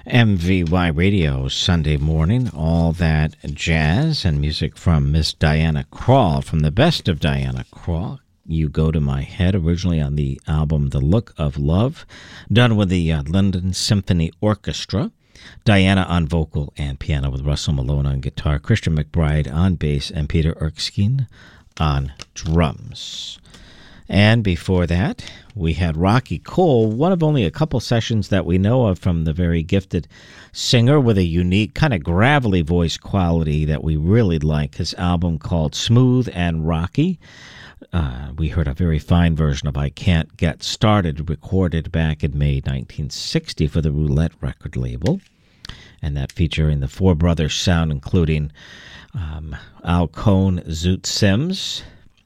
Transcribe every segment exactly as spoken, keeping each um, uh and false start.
M V Y Radio, Sunday morning, all that jazz and music from Miss Diana Krall, from the best of Diana Krall. You Go to My Head, originally on the album The Look of Love, done with the uh, London Symphony Orchestra. Diana on vocal and piano with Russell Malone on guitar, Christian McBride on bass, and Peter Erskine on drums. And before that, we had Rocky Cole, one of only a couple sessions that we know of from the very gifted singer with a unique, kind of gravelly voice quality that we really like. His album called Smooth and Rocky. Uh, we heard a very fine version of I Can't Get Started, recorded back in May nineteen sixty for the Roulette record label. And that featuring the Four Brothers sound, including um, Al Cohn, Zoot Sims,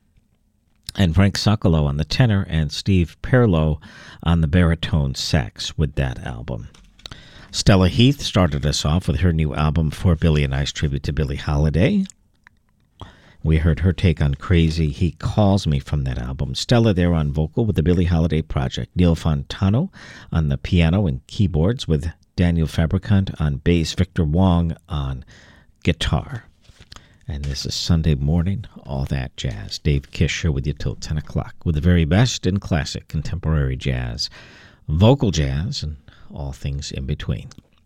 and Frank Socolow on the tenor, and Steve Perlow on the baritone sax with that album. Stella Heath started us off with her new album, For Billy and I's tribute to Billie Holiday. We heard her take on Crazy He Calls Me from that album. Stella there on vocal with the Billie Holiday Project. Neil Fontano on the piano and keyboards with Daniel Fabricant on bass. Victor Wong on guitar. And this is Sunday morning, all that jazz. Dave Kish here with you till ten o'clock with the very best in classic contemporary jazz, vocal jazz, and all things in between.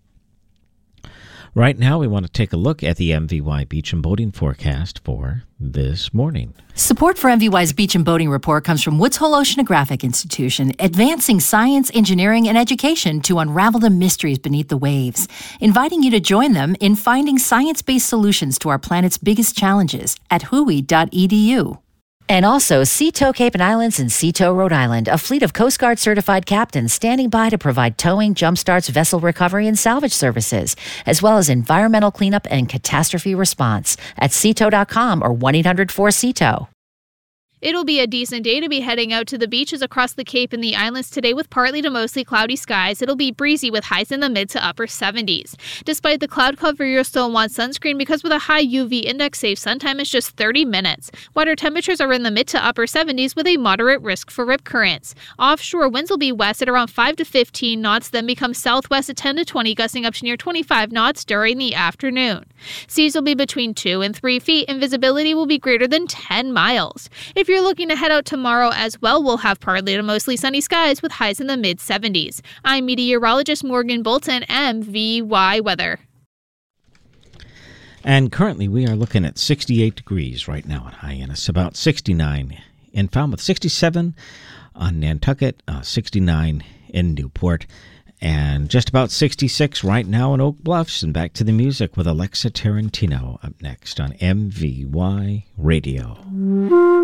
Right now, we want to take a look at the M V Y Beach and Boating forecast for this morning. Support for M V Y's Beach and Boating Report comes from Woods Hole Oceanographic Institution, advancing science, engineering, and education to unravel the mysteries beneath the waves, inviting you to join them in finding science-based solutions to our planet's biggest challenges at W H O I dot E D U. And also, Sea-Tow Cape and Islands and Sea-Tow Rhode Island, a fleet of Coast Guard certified captains standing by to provide towing, jumpstarts, vessel recovery, and salvage services, as well as environmental cleanup and catastrophe response at sea tow dot com or one eight hundred four C T O W. It'll be a decent day to be heading out to the beaches across the Cape and the islands today with partly to mostly cloudy skies. It'll be breezy with highs in the mid to upper seventies. Despite the cloud cover, you'll still want sunscreen because with a high U V index, safe sun time is just thirty minutes. Water temperatures are in the mid to upper seventies with a moderate risk for rip currents. Offshore winds will be west at around five to fifteen knots, then become southwest at ten to twenty, gusting up to near twenty-five knots during the afternoon. Seas will be between two and three feet and visibility will be greater than ten miles. If you're looking to head out tomorrow as well, we'll have partly to mostly sunny skies with highs in the mid seventies. I'm meteorologist Morgan Bolton, M V Y Weather. And currently we are looking at sixty-eight degrees right now in Hyannis, about sixty-nine in Falmouth, sixty-seven on Nantucket, uh, sixty-nine in Newport, and just about sixty-six right now in Oak Bluffs. And back to the music with Alexa Tarantino up next on M V Y Radio.